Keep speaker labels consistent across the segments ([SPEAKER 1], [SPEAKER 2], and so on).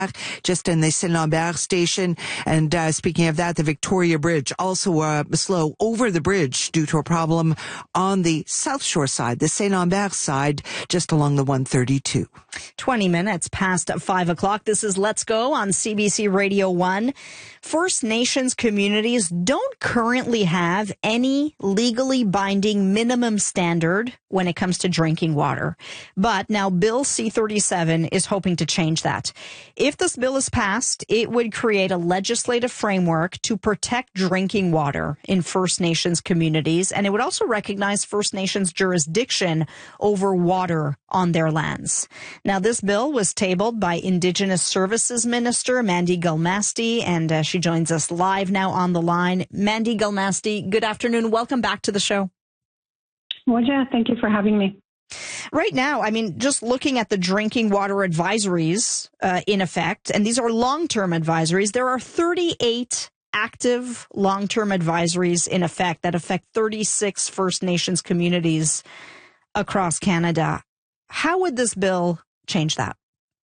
[SPEAKER 1] just in the Saint-Lambert station. And speaking of that, the Victoria Bridge also slow over the bridge due to a problem on the South Shore side, the Saint-Lambert side, just along the 132.
[SPEAKER 2] 20 minutes past 5 o'clock. This is Let's Go on CBC Radio 1. First Nations communities don't currently have any legally binding minimum standard when it comes to drinking water. But now Bill C-37 is hoping to change that. If this bill is passed, it would create a legislative framework to protect drinking water in First Nations communities, and it would also recognize First Nations jurisdiction over water on their lands. Now, this bill was tabled by Indigenous Services Minister Mandy Gulmasti, and she joins us live now on the line. Mandy Gulmasti, good afternoon. Welcome back to the show.
[SPEAKER 3] Moja, thank you for having me.
[SPEAKER 2] Right now, I mean, just looking at the drinking water advisories in effect, and these are long-term advisories, there are 38 active long-term advisories in effect that affect 36 First Nations communities across Canada. How would this bill change that?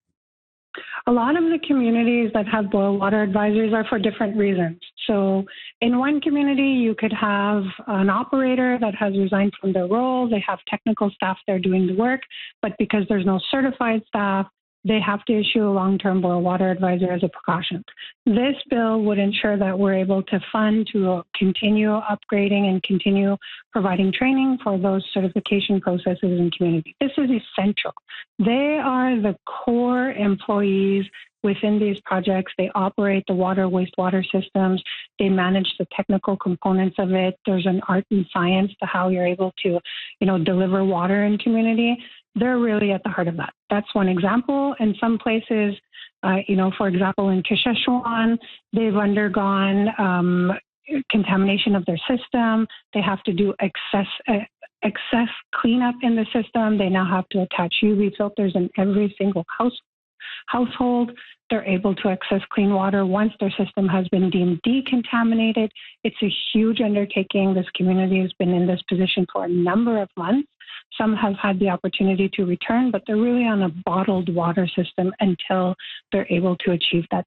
[SPEAKER 3] A lot of the communities that have boil water advisories are for different reasons. So in one community, you could have an operator that has resigned from their role. They have technical staff there doing the work, but because there's no certified staff, they have to issue a long-term boil water advisor as a precaution. This bill would ensure that we're able to fund to continue upgrading and continue providing training for those certification processes in community. This is essential. They are the core employees within these projects. They operate the water, wastewater systems. They manage the technical components of it. There's an art and science to how you're able to, deliver water in community. They're really at the heart of that. That's one example. In some places, for example, in Saskatchewan, they've undergone contamination of their system. They have to do excess cleanup in the system. They now have to attach UV filters in every single household. They're able to access clean water once their system has been deemed decontaminated. It's a huge undertaking. This community has been in this position for a number of months. Some have had the opportunity to return, but they're really on a bottled water system until they're able to achieve that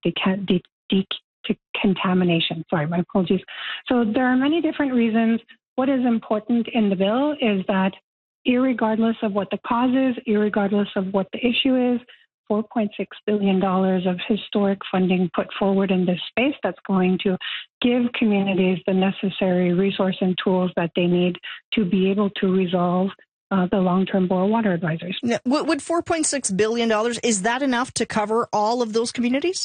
[SPEAKER 3] decontamination. Sorry, my apologies. So there are many different reasons. What is important in the bill is that irregardless of what the cause is, irregardless of what the issue is, $4.6 billion of historic funding put forward in this space that's going to give communities the necessary resource and tools that they need to be able to resolve the long-term boil water advisories.
[SPEAKER 2] Would $4.6 billion, is that enough to cover all of those communities?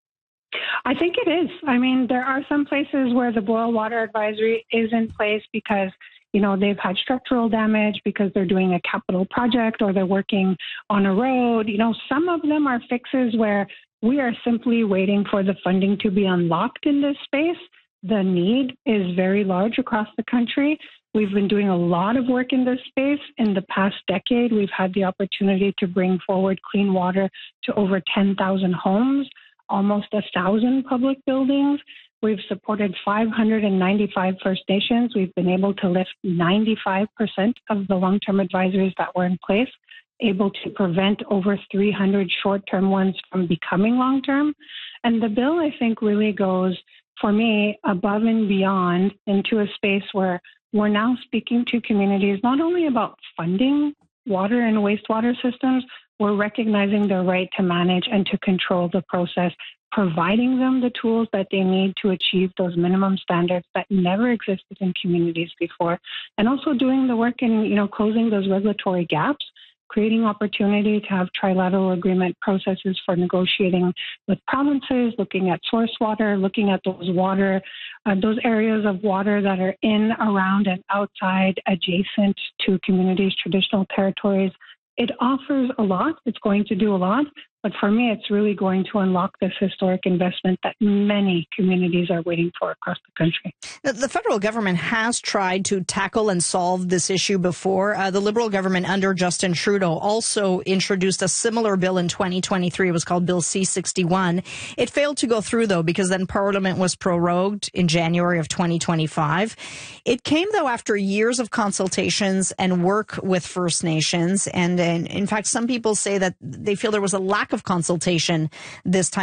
[SPEAKER 3] I think it is. I mean, there are some places where the boil water advisory is in place because they've had structural damage because they're doing a capital project or they're working on a road. Some of them are fixes where we are simply waiting for the funding to be unlocked in this space. The need is very large across the country. We've been doing a lot of work in this space. In the past decade, we've had the opportunity to bring forward clean water to over 10,000 homes, almost 1,000 public buildings. We've supported 595 First Nations. We've been able to lift 95% of the long-term advisories that were in place, able to prevent over 300 short-term ones from becoming long-term. And the bill, I think, really goes, for me, above and beyond into a space where we're now speaking to communities not only about funding water and wastewater systems, we're recognizing their right to manage and to control the process, providing them the tools that they need to achieve those minimum standards that never existed in communities before, and also doing the work in, closing those regulatory gaps, creating opportunity to have trilateral agreement processes for negotiating with provinces, looking at source water, looking at those areas of water that are in, around, and outside, adjacent to communities' traditional territories. It offers a lot. It's going to do a lot. But for me, it's really going to unlock this historic investment that many communities are waiting for across the country.
[SPEAKER 2] The federal government has tried to tackle and solve this issue before. The Liberal government under Justin Trudeau also introduced a similar bill in 2023. It was called Bill C-61. It failed to go through, though, because then Parliament was prorogued in January of 2025. It came, though, after years of consultations and work with First Nations. And in fact, some people say that they feel there was a lack of consultation this time.